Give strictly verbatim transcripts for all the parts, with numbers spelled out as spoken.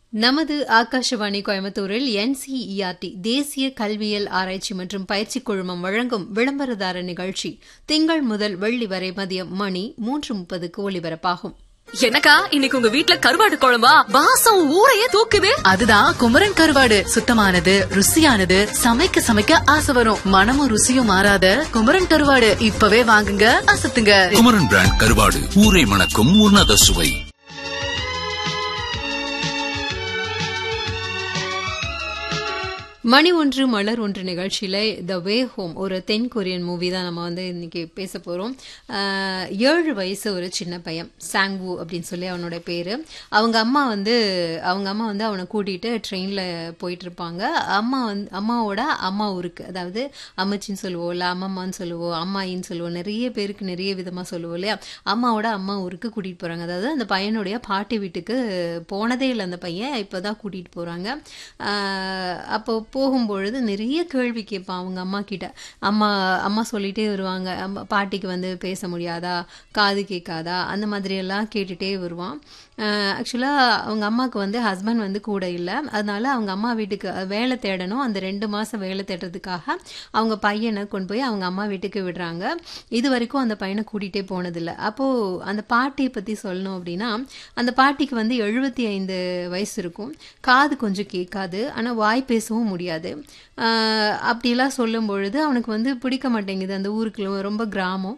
நமது ஆகாஷவாணி கோயம்புத்தூரில் என்சிஇஆர்டி தேசிய கல்வியியல் ஆராய்ச்சி மற்றும் பயிற்சி குழுமம் வழங்கும் விளம்பரதார நிகழ்ச்சி திங்கள் முதல் வெள்ளி வரை மதியம் மணி மூன்று முப்பதுக்கு ஒலிபரப்பாகும். எனக்கா இன்னைக்கு உங்க வீட்ல கருவாடு குழம்பா? வாசம் ஊரையே தூக்குது. அதுதான் குமரன் கருவாடு. சுத்தமானது, ருசியானது, சமைக்க சமைக்க ஆசை வரும். மனமும் ருசியும் மாறாத குமரன் கருவாடு இப்பவே வாங்குங்க, அசத்துங்க. குமரன் பிராண்ட் கருவாடு, ஊரை மணக்கும் உன்னத சுவை. மணி ஒன்று மலர் ஒன்று நிகழ்ச்சியில த வே ஹோம் ஒரு தென் கொரியன் மூவி தான் நம்ம வந்து இன்னைக்கு பேச போறோம். ஏழு வயசு ஒரு சின்ன பையன் சாங்வூ அப்படின்னு சொல்லி அவனோட பேரு. அவங்க அம்மா வந்து அவங்க அம்மா வந்து அவனை கூட்டிட்டு ட்ரெயின்ல போயிட்டு இருப்பாங்க. அம்மா வந்து அம்மாவோட அம்மா ஊருக்கு, அதாவது அம்மச்சின்னு சொல்லுவோம் இல்ல அம்மம்மான்னு சொல்லுவோம், அம்மாயின்னு சொல்லுவோம், நிறைய பேருக்கு நிறைய விதமா சொல்லுவோம் இல்லையா. அம்மாவோட அம்மா ஊருக்கு கூட்டிட்டு போறாங்க. அதாவது அந்த பையனுடைய பாட்டி வீட்டுக்கு போனதே இல்லை அந்த பையன், இப்பதான் கூட்டிட்டு போறாங்க. அப்போ போகும்பொழுது நிறைய கேள்வி கேட்பான் அவங்க அம்மா கிட்ட. அம்மா அம்மா சொல்லிட்டே வருவாங்க, பாட்டிக்கு வந்து பேச முடியாதா, காது கேட்காதா, அந்த மாதிரி எல்லாம் கேட்டுட்டே வருவான். ஆக்சுவலாக அவங்க அம்மாவுக்கு வந்து ஹஸ்பண்ட் வந்து கூட இல்லை, அதனால அவங்க அம்மா வீட்டுக்கு வேலை தேடணும். அந்த ரெண்டு மாதம் வேலை தேடுறதுக்காக அவங்க பையனை கொண்டு போய் அவங்க அம்மா வீட்டுக்கு விடுறாங்க. இது வரைக்கும் அந்த பையனை கூட்டிகிட்டே போனதில்லை. அப்போது அந்த பாட்டியை பற்றி சொல்லணும் அப்படின்னா, அந்த பாட்டிக்கு வந்து எழுபத்தி ஐந்து வயசு இருக்கும், காது கொஞ்சம் கேட்காது, ஆனால் வாய் பேசவும் முடியாது. அப்படிலாம் சொல்லும் பொழுது அவனுக்கு வந்து பிடிக்க மாட்டேங்குது. அந்த ஊருக்குள்ள ரொம்ப கிராமம்,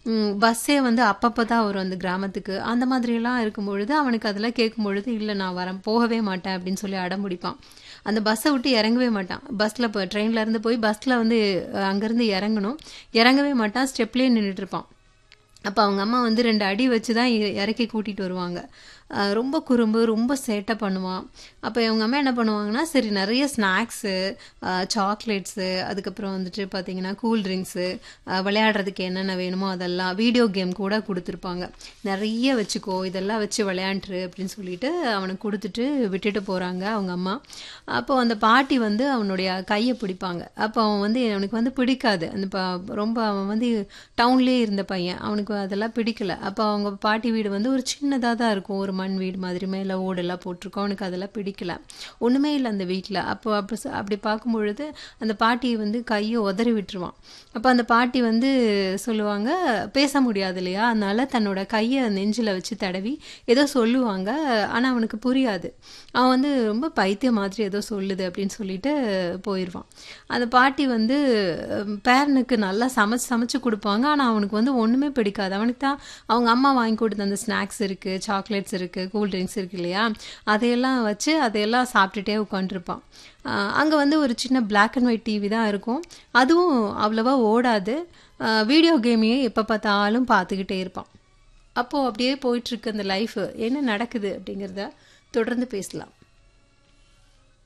பஸ்ஸே வந்து அப்பப்போ தான் வரும் அந்த கிராமத்துக்கு. அந்த மாதிரியெல்லாம் இருக்கும் பொழுது அவனுக்கு அதெல்லாம் கேட்கும் பொழுது இல்லை நான் வரேன், போகவே மாட்டேன் அப்படின்னு சொல்லி அடம் பிடிப்பான். அந்த பஸ்ஸை விட்டு இறங்கவே மாட்டான். பஸ்ஸில் இப்போ ட்ரெயினில் இருந்து போய் பஸ்ஸில் வந்து அங்கேருந்து இறங்கணும், இறங்கவே மாட்டான், ஸ்டெப்லேயே நின்றுட்டு இருப்பான். அப்போ அவங்க அம்மா வந்து ரெண்டு அடி வச்சு தான் இறக்கி கூட்டிகிட்டு வருவாங்க. ரொம்ப குறும்பு, ரொம்ப சேட்டை பண்ணுவான். அப்போ அவங்க அம்மா என்ன பண்ணுவாங்கன்னா, சரி நிறைய ஸ்நாக்ஸு, சாக்லேட்ஸு, அதுக்கப்புறம் வந்துட்டு பார்த்தீங்கன்னா கூல்ட்ரிங்க்ஸு, விளையாடுறதுக்கு என்னென்ன வேணுமோ அதெல்லாம், வீடியோ கேம் கூட கொடுத்துருப்பாங்க. நிறைய வச்சுக்கோ, இதெல்லாம் வச்சு விளையாண்டுரு அப்படின்னு சொல்லிட்டு அவனுக்கு கொடுத்துட்டு விட்டுட்டு போகிறாங்க அவங்க அம்மா. அப்போ அந்த பாட்டி வந்து அவனுடைய கையை பிடிப்பாங்க. அப்போ அவன் வந்து அவனுக்கு வந்து பிடிக்காது. அந்த ப ரொம்ப அவன் வந்து டவுன்லேயே இருந்த பையன், அவனுக்கு அதெல்லாம் பிடிக்கல. அப்போ அவங்க பாட்டி வீடு வந்து ஒரு சின்னதாக தான் இருக்கும், ஒரு மண் வீடு மாதிரி, மேலே ஓடெல்லாம் போட்டிருக்கோம். அவனுக்கு அதெல்லாம் பிடிக்கல, ஒன்றுமே இல்லை அந்த வீட்டில். அப்போ அப்படி அப்படி பார்க்கும் பொழுது அந்த பாட்டியை வந்து கையை உதறி விட்டுருவான். அப்போ அந்த பாட்டி வந்து சொல்லுவாங்க, பேச முடியாது இல்லையா, அதனால தன்னோட கையை நெஞ்சில் வச்சு தடவி ஏதோ சொல்லுவாங்க. ஆனால் அவனுக்கு புரியாது. அவன் வந்து ரொம்ப பைத்தியம் மாதிரி ஏதோ சொல்லுது அப்படின்னு சொல்லிட்டு போயிடுவான். அந்த பாட்டி வந்து பேரனுக்கு நல்லா சமைச்சு சமைச்சு கொடுப்பாங்க. ஆனால் அவனுக்கு வந்து ஒன்றுமே பிடிக்காது. அவனுக்கு தான் அவங்க அம்மா வாங்கி கொடுத்த அந்த ஸ்நாக்ஸ் இருக்குது, சாக்லேட்ஸ் இருக்குது, கூல்ட்ரிங்க்ஸ் இருக்குது இல்லையா, அதையெல்லாம் வச்சு அதையெல்லாம் சாப்பிட்டுட்டே உட்காந்துருப்பான். அங்கே வந்து ஒரு சின்ன பிளாக் அண்ட் ஒயிட் டிவி தான் இருக்கும், அதுவும் அவ்வளோவா ஓடாது. வீடியோ கேமையே எப்போ பார்த்தாலும் பார்த்துக்கிட்டே இருப்பான். அப்போது அப்படியே போயிட்டுருக்கு அந்த லைஃபு. என்ன நடக்குது அப்படிங்கிறத தொடர்ந்து பேசலாம்.